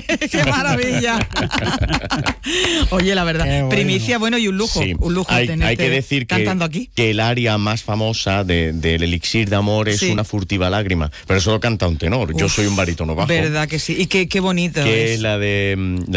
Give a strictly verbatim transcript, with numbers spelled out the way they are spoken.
¡Qué maravilla! Oye, la verdad, bueno. primicia, bueno, y un lujo, Sí. un lujo hay, tenerte hay que decir que, cantando aquí. que el aria más famosa de, del elixir de amor es Sí. Una furtiva lágrima, pero eso lo canta un tenor. Yo Uf, soy un barítono bajo. Verdad que sí, y qué, qué bonito Que es. es la de, la